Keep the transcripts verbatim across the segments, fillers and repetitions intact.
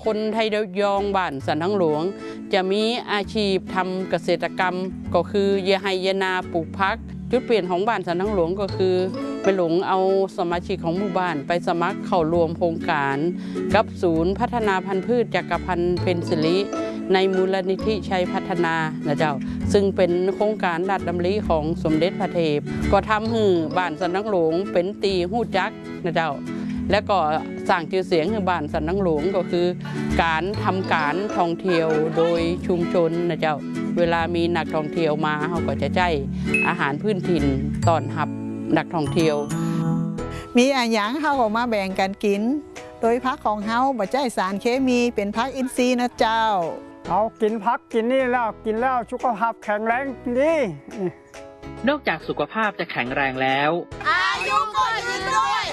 คนไทยยองบ้านสันทั้งหลวงจะมีอาชีพทำเกษตรกรรมก็คือเยไฮเยนาปลูกพักจุดเปลี่ยนของบ้านสันทั้งหลวงก็คือไปหลงเอาสมาชิกของหมู่บ้านไปสมัครเข้ารวมโครงการกับศูนย์พัฒนาพันธุ์พืชจักรพันธ์เพ็ญศิริในมูลนิธิชัยพัฒนานะเจ้าซึ่งเป็นโครงการรัฐดำริของสมเด็จพระเทพก็ทำให้บ้านสันทั้งหลวงเป็นตีหู้จักนะเจ้าและก็สร้างชื่อเสียงให้บ้านสันทั้งหลวงก็คือการทำการท่องเที่ยวโดยชุมชนนะเจ้าเวลามีนักท่องเที่ยวมาเขาก็จะใช้อาหารพื้นถิ่นต้อนรับนักท่องเที่ยวมีอาหารเขาก็มาแบ่งกันกินโดยพักของเขาบ่ใช้สารเคมีเป็นพักอินทรีย์นะเจ้าเอากินพักกินนี่แล้วกินแล้วสุขภาพแข็งแรงดีนอกจากสุขภาพจะแข็งแรงแล้วอายุก็ยืนด้วย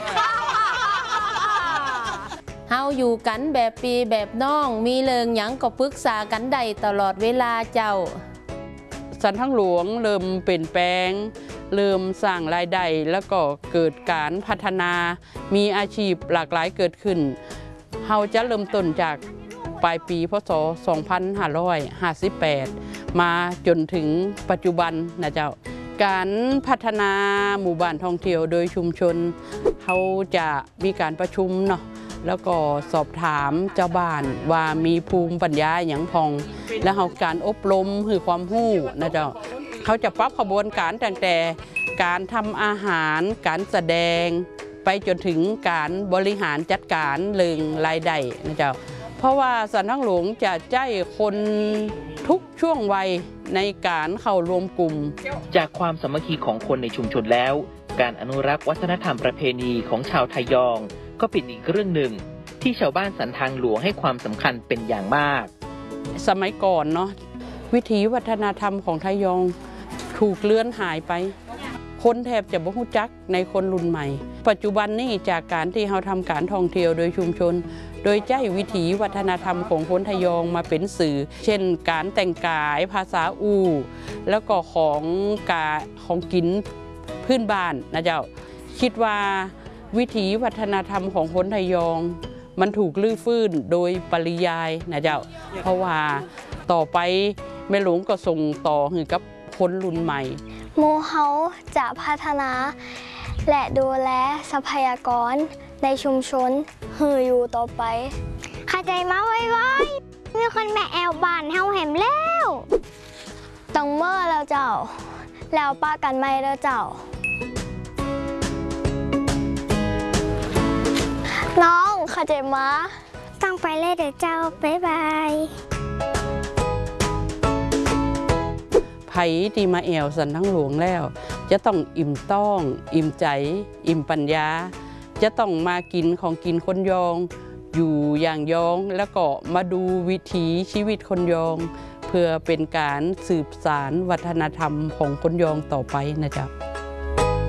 เฮาอยู่กันแบบปีแบบน้องมีเริงหยังก็ปรึกษากันได้ตลอดเวลาเจ้าสันทั้งหลวงเริ่มเปลี่ยนแปลงเริ่มสร้างรายได้แล้วก็เกิดการพัฒนามีอาชีพหลากหลายเกิดขึ้นเฮาจะเริ่มต้นจากปลายปีพศสองพันห้าร้อยห้าสิบแปดมาจนถึงปัจจุบันนะเจ้าการพัฒนาหมู่บ้านท่องเที่ยวโดยชุมชนเขาจะมีการประชุมเนาะแล้วก็สอบถามเจ้าบ้านว่ามีภูมิปัญญาอย่างพองและเขาการอบรมคือความรู้นะเจ้าเขาจะปรับขบวนการตั้งแต่การทำอาหารการแสดงไปจนถึงการบริหารจัดการเรื่องรายได้นะเจ้าเพราะว่าสันทั้งหลวงจะใจคนทุกช่วงวัยในการเข้ารวมกลุ่มจากความสามัคคีของคนในชุมชนแล้วการอนุรักษ์วัฒนธรรมประเพณีของชาวไทยองก็เป็นอีกเรื่องหนึ่งที่ชาวบ้านสันทางหลวงให้ความสำคัญเป็นอย่างมากสมัยก่อนเนาะวิถีวัฒนธรรมของไทยองถูกเลือนหายไปคนแทบจะบ่รู้จักในคนรุ่นใหม่ปัจจุบันนี้จากการที่เราทำการท่องเที่ยวโดยชุมชนโดยใช้วิถีวัฒนธรรมของคนไทยองมาเป็นสื่อเช่นการแต่งกายภาษาอู่แล้วก็ของกาของกินพื้นบ้านนะเจ้าคิดว่าวิถีวัฒนธรรมของคนไทยองมันถูกลื้อฟื้นโดยปริยายนะเจ้าเพราะว่าต่อไปแม่หลวงก็ส่งต่อให้กับคนรุ่นใหม่หมู่เฮาจะพัฒนาและดูแลทรัพยากรในชุมชนหืออยู่ต่อไปเข้าใจมาไว้ๆมีคนแม่แอวบ้านเฮาแหมแล้วต้องเมื่อแล้วเจ้าแล้วป้ากันไม่แล้วเจ้าน้องเข้าใจมาต้องไปเลยเดี๋ยวเจ้าบ๊ายบายไผ่ที่มาแอวสันทั้งหลวงแล้วจะต้องอิ่มต้องอิ่มใจอิ่มปัญญาจะต้องมากินของกินคนยองอยู่อย่างยองแล้วก็มาดูวิถีชีวิตคนยองเพื่อเป็นการสืบสานวัฒนธรรมของคนยองต่อไปนะจ๊ะ